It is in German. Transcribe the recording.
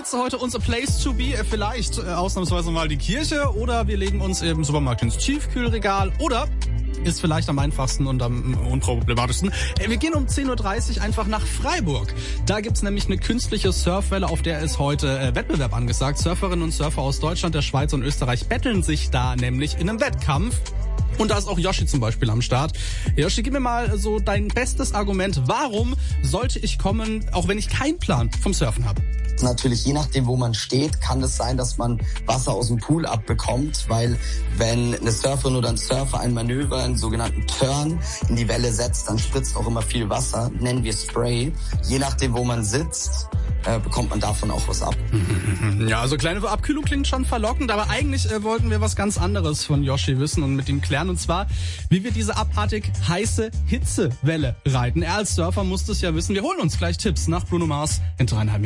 Hitze heute unser Place to be. Vielleicht ausnahmsweise mal die Kirche oder wir legen uns im Supermarkt ins Tiefkühlregal oder ist vielleicht am einfachsten und am unproblematischsten. Wir gehen um 10.30 Uhr einfach nach Freiburg. Da gibt's nämlich eine künstliche Surfwelle, auf der ist heute Wettbewerb angesagt. Surferinnen und Surfer aus Deutschland, der Schweiz und Österreich betteln sich da nämlich in einem Wettkampf. Und da ist auch Yoshi zum Beispiel am Start. Yoshi, gib mir mal so dein bestes Argument. Warum sollte ich kommen, auch wenn ich keinen Plan vom Surfen habe? Natürlich, je nachdem, wo man steht, kann es sein, dass man Wasser aus dem Pool abbekommt, weil wenn eine Surferin oder ein Surfer ein Manöver, einen sogenannten Turn, in die Welle setzt, dann spritzt auch immer viel Wasser, nennen wir Spray. Je nachdem, wo man sitzt, bekommt man davon auch was ab. Ja, also kleine Abkühlung klingt schon verlockend, aber eigentlich wollten wir was ganz anderes von Yoshi wissen und mit ihm klären, und zwar, wie wir diese abartig heiße Hitzewelle reiten. Er als Surfer muss das ja wissen. Wir holen uns gleich Tipps nach Bruno Mars in 3,5